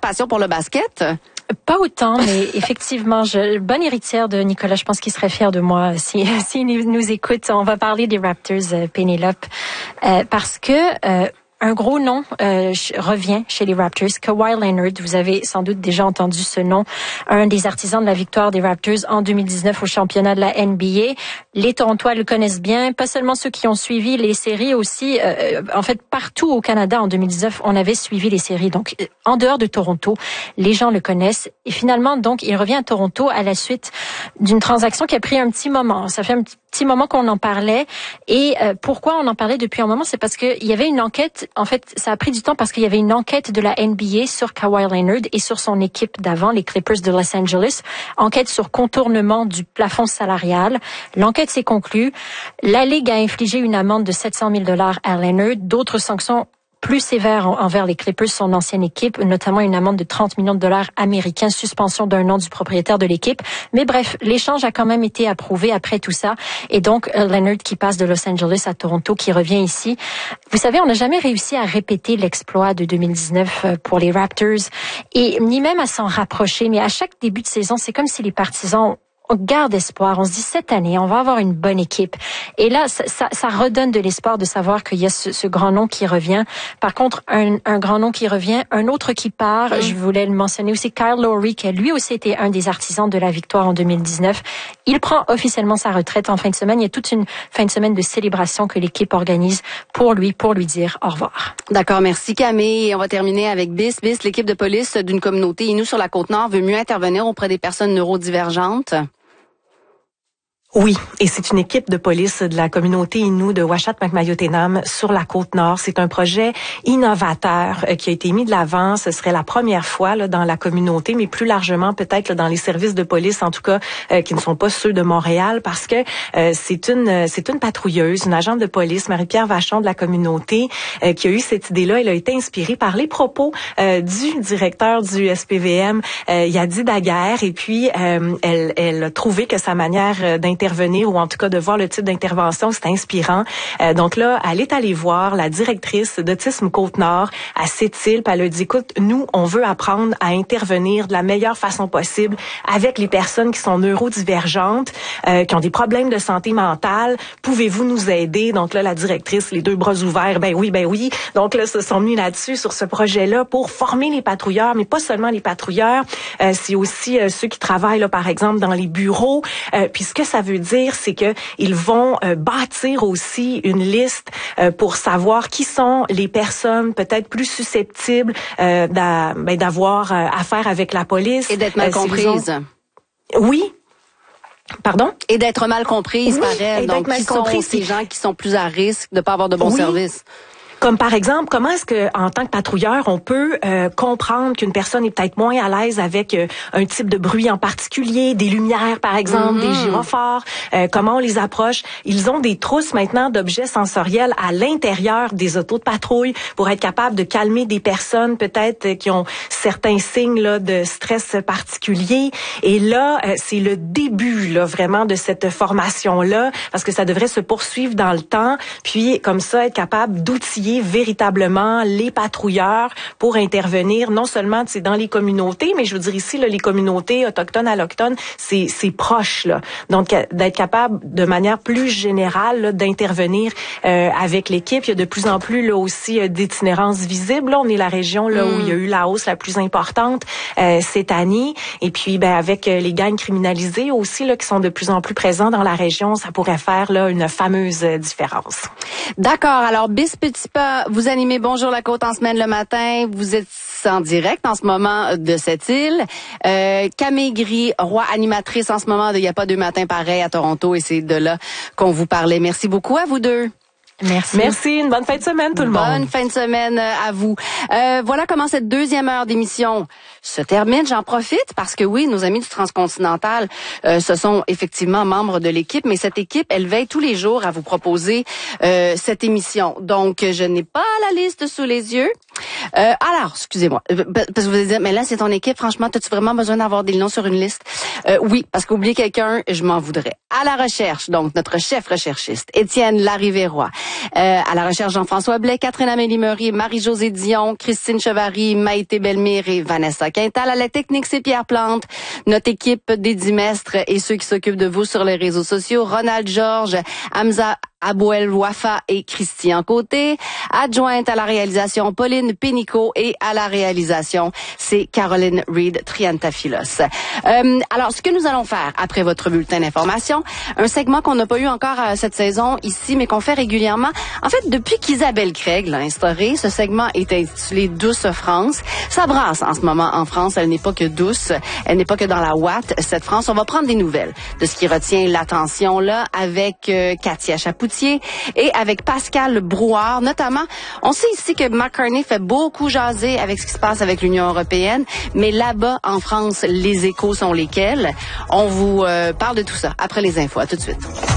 passion pour le basket? Pas autant, mais effectivement, bonne héritière de Nicolas. Je pense qu'il serait fier de moi si nous écoute. On va parler des Raptors, Pénélope, parce que un gros nom revient chez les Raptors, Kawhi Leonard. Vous avez sans doute déjà entendu ce nom, un des artisans de la victoire des Raptors en 2019 au championnat de la NBA. Les Torontois le connaissent bien, pas seulement ceux qui ont suivi les séries aussi. En fait, partout au Canada en 2019, on avait suivi les séries. Donc, en dehors de Toronto, les gens le connaissent. Et finalement, donc, il revient à Toronto à la suite d'une transaction qui a pris un petit moment. Ça fait un petit moment qu'on en parlait. Et pourquoi on en parlait depuis un moment? C'est parce qu'il y avait une enquête. En fait, ça a pris du temps parce qu'il y avait une enquête de la NBA sur Kawhi Leonard et sur son équipe d'avant, les Clippers de Los Angeles. Enquête sur contournement du plafond salarial. L'enquête s'est conclue. La Ligue a infligé une amende de 700 000 $ à Leonard. D'autres sanctions plus sévères envers les Clippers, son ancienne équipe, notamment une amende de 30 millions de $ américains, suspension d'un an du propriétaire de l'équipe. Mais bref, l'échange a quand même été approuvé après tout ça. Et donc, Leonard qui passe de Los Angeles à Toronto, qui revient ici. Vous savez, on n'a jamais réussi à répéter l'exploit de 2019 pour les Raptors, et ni même à s'en rapprocher. Mais à chaque début de saison, c'est comme si les partisans on garde espoir. On se dit, cette année, on va avoir une bonne équipe. Et là, ça redonne de l'espoir de savoir qu'il y a ce grand nom qui revient. Par contre, un grand nom qui revient, un autre qui part, je voulais le mentionner aussi, Kyle Lowry, qui a lui aussi été un des artisans de la victoire en 2019. Il prend officiellement sa retraite en fin de semaine. Il y a toute une fin de semaine de célébration que l'équipe organise pour lui dire au revoir. D'accord, merci Camille. Et on va terminer avec BIS. BIS, l'équipe de police d'une communauté Innu sur la Côte-Nord veut mieux intervenir auprès des personnes neurodivergentes. Oui, et c'est une équipe de police de la communauté Innu de Ouachat-Macmayot-Enam sur la Côte-Nord. C'est un projet innovateur qui a été mis de l'avant. Ce serait la première fois là, dans la communauté, mais plus largement peut-être là, dans les services de police, en tout cas, qui ne sont pas ceux de Montréal, parce que c'est une patrouilleuse, une agente de police, Marie-Pierre Vachon de la communauté, qui a eu cette idée-là. Elle a été inspirée par les propos du directeur du SPVM, Yadi Daguerre, et puis elle a trouvé que sa manière d'intervenir, ou en tout cas de voir le type d'intervention, c'est inspirant. Donc là, elle est allée voir la directrice d'Autisme Côte-Nord à Sept-Îles, puis elle a dit, écoute, nous, on veut apprendre à intervenir de la meilleure façon possible avec les personnes qui sont neurodivergentes, qui ont des problèmes de santé mentale. Pouvez-vous nous aider? Donc là, la directrice, les deux bras ouverts, ben oui. Donc là, se sont mis là-dessus sur ce projet-là pour former les patrouilleurs, mais pas seulement les patrouilleurs, c'est aussi ceux qui travaillent, là, par exemple, dans les bureaux. Puis ce que ça veut dire, c'est que ils vont bâtir aussi une liste pour savoir qui sont les personnes peut-être plus susceptibles d'avoir affaire avec la police. Et d'être mal comprises. Oui. Pardon? Et d'être mal comprise par elle. Donc, qui sont ces gens qui sont plus à risque de ne pas avoir de bons services? Comme par exemple, comment est-ce que en tant que patrouilleur, on peut comprendre qu'une personne est peut-être moins à l'aise avec un type de bruit en particulier, des lumières par exemple, des gyrophares, comment on les approche? Ils ont des trousses maintenant d'objets sensoriels à l'intérieur des autos de patrouille pour être capable de calmer des personnes peut-être qui ont certains signes là de stress particulier. Et là, c'est le début là vraiment de cette formation là, parce que ça devrait se poursuivre dans le temps, puis comme ça être capable d'outiller véritablement les patrouilleurs pour intervenir non seulement dans les communautés, mais je veux dire ici là, les communautés autochtones, allochtones, c'est proche là. Donc d'être capable de manière plus générale là, d'intervenir avec l'équipe. Il y a de plus en plus là aussi d'itinérance visible. Là, on est la région là où il y a eu la hausse la plus importante cette année. Et puis avec les gangs criminalisés aussi là qui sont de plus en plus présents dans la région, ça pourrait faire là une fameuse différence. D'accord. Alors Bis Petit Pas, vous animez Bonjour la Côte en semaine le matin. Vous êtes en direct en ce moment de cette île. Camille Gris, Roy, animatrice en ce moment de Il n'y a pas deux matins pareils à Toronto, et c'est de là qu'on vous parlait. Merci beaucoup à vous deux. Merci. Une bonne fin de semaine tout le monde. Bonne fin de semaine à vous. Voilà comment cette deuxième heure d'émission se termine. J'en profite parce que oui, nos amis du Transcontinental, ce sont effectivement membres de l'équipe, mais cette équipe, elle veille tous les jours à vous proposer cette émission. Donc, je n'ai pas la liste sous les yeux. Alors, excusez-moi, parce que vous allez dire, mais là, c'est ton équipe, franchement, as-tu vraiment besoin d'avoir des noms sur une liste? Oui, parce qu'oublier quelqu'un, je m'en voudrais. À la recherche, donc, notre chef recherchiste, Étienne Larivéroy, À la recherche, Jean-François Blais, Catherine-Amélie Meury, Marie-Josée Dion, Christine Chevary, Maïté Bellemire et Vanessa Quintal. À la technique, c'est Pierre Plante. Notre équipe des Dimestres et ceux qui s'occupent de vous sur les réseaux sociaux, Ronald Georges, Hamza Abouel Wafa et Christian Côté. Adjointe à la réalisation, Pauline Pénicaud, et à la réalisation, c'est Caroline Reed Triantafilos. Alors, ce que nous allons faire après votre bulletin d'information, un segment qu'on n'a pas eu encore cette saison ici, mais qu'on fait régulièrement. En fait, depuis qu'Isabelle Craig l'a instauré, ce segment est intitulé Douce France. Ça brasse en ce moment en France. Elle n'est pas que douce. Elle n'est pas que dans la ouate, cette France. On va prendre des nouvelles de ce qui retient l'attention là avec Katia Chapoutier et avec Pascal Brouard. Notamment, on sait ici que Mark Carney fait beaucoup jaser avec ce qui se passe avec l'Union européenne, mais là-bas, en France, les échos sont lesquels? On vous parle de tout ça après les infos. À tout de suite.